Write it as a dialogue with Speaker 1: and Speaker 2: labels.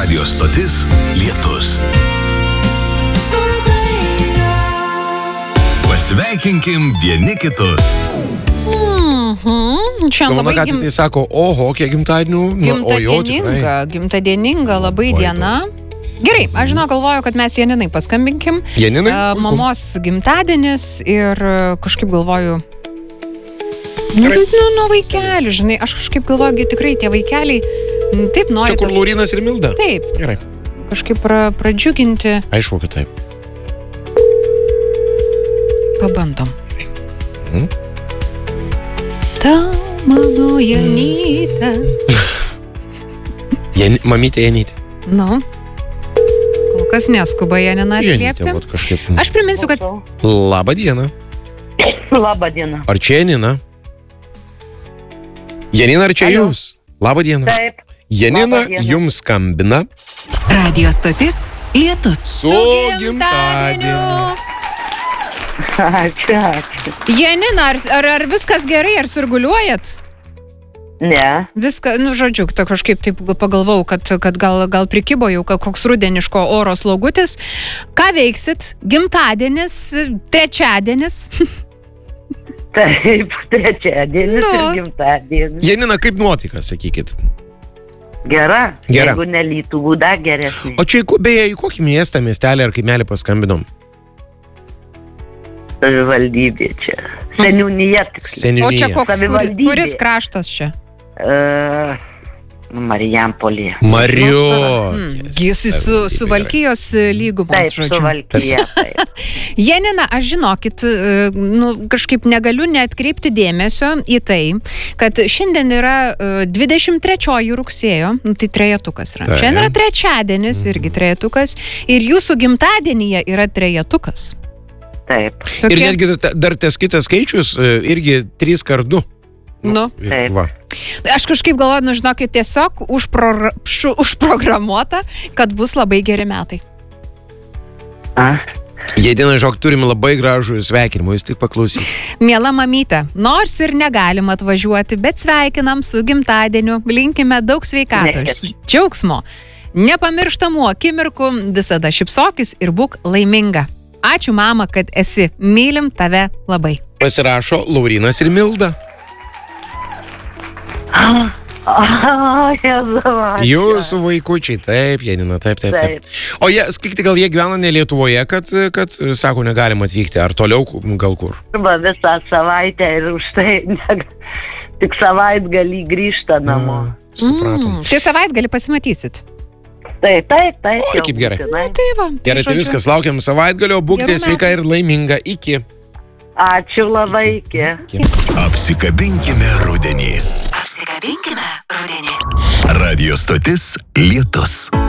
Speaker 1: Radio stotis Lietus. Pasveikinkim vieni kitus.
Speaker 2: Šiandien labai
Speaker 3: tai sako, oho, kiek gimtadienių.
Speaker 2: Gimtadieninga labai diena. Gerai, aš galvoju, kad mes Janinai paskambinkim.
Speaker 3: Janinai?
Speaker 2: Mamos gimtadienis ir kažkaip galvoju... Nu, vaikelių, žinai, aš kažkaip galvoju, tikrai tie vaikeliai taip nori...
Speaker 3: Čia kur Laurinas ir Milda?
Speaker 2: Taip.
Speaker 3: Gerai.
Speaker 2: Kažkaip pradžiuginti.
Speaker 3: Aišku, kad taip.
Speaker 2: Pabandom. Ta mano Janytė.
Speaker 3: Mamytė Janytė.
Speaker 2: Nu. Kol kas neskuba Janina atliepti. Aš priminsiu, kad...
Speaker 3: Labą dieną.
Speaker 4: Labą dieną.
Speaker 3: Ar čia Janina? Janina, ar čia jūs? Labą dieną.
Speaker 4: Taip.
Speaker 3: Janina jums skambina.
Speaker 5: Radio stotis Lietus.
Speaker 3: Su gimtadieniu.
Speaker 4: Ačiū.
Speaker 2: Janina, ar viskas gerai, ar surguliuojat?
Speaker 4: Ne.
Speaker 2: Viską, žodžiu, kažkaip taip pagalvau, kad gal prikibo jau koks rudeniško oro slogutis. Ką veiksit? Gimtadienis, trečiadienis?
Speaker 4: Taip, trečiadienis ir gimtadienis.
Speaker 3: Janina, kaip nuotaika, sakykit?
Speaker 4: Gera.
Speaker 3: Gera.
Speaker 4: Jeigu nelytų būda, geresnė.
Speaker 3: O čia, beje, į kokį miestą, miestelį ar kaimelį paskambinom?
Speaker 4: Savivaldybė čia. Seniūnija.
Speaker 3: Seniūnija.
Speaker 2: O čia kuris kraštas čia?
Speaker 4: Marijampolė.
Speaker 2: Jis su Suvalkijos lygumos, žodžiu.
Speaker 4: Taip, Suvalkija, taip.
Speaker 2: Janina, aš žinokit, kažkaip negaliu neatkreipti dėmesio į tai, kad šiandien yra 23 rugsėjo, tai trejetukas yra. Šiandien yra trečiadienis, irgi trejetukas, ir jūsų gimtadienyje yra trejetukas.
Speaker 4: Taip.
Speaker 3: Ir netgi dar tas kitas skaičius irgi 3x2.
Speaker 2: Nu,
Speaker 4: taip.
Speaker 2: Aš kažkaip galvoju, žinokit, tiesiog užprogramuota, kad bus labai geri metai.
Speaker 3: Janina, žinok, turim labai gražų sveikinimą, jūs tik paklausyk.
Speaker 2: Miela mamytė, nors ir negalim atvažiuoti, bet sveikinam su gimtadieniu, linkime daug sveikatos, džiaugsmo, nepamirštamų akimirkų, visada šypsokis ir būk laiminga. Ačiū, mama, kad esi, mylim tave labai.
Speaker 3: Pasirašo Laurinas ir Milda. Jūsų vaikučiai, taip, Janina, taip. O skaitai, gal jie gyvena ne Lietuvoje, kad sako, negalim atvykti, ar toliau gal kur?
Speaker 4: Visą savaitę ir už tai tik savaitgalį grįžta namo.
Speaker 3: Supratom.
Speaker 2: Tai savaitgalį pasimatysit.
Speaker 4: Taip.
Speaker 3: O, kaip gerai.
Speaker 2: Tai va.
Speaker 3: Gerai, tai viskas, laukiam savaitgalio, būkite sveika ir laiminga. Iki.
Speaker 4: Ačiū labai, iki.
Speaker 1: Apsikabinkime rudenį. Radio stotis Lietus.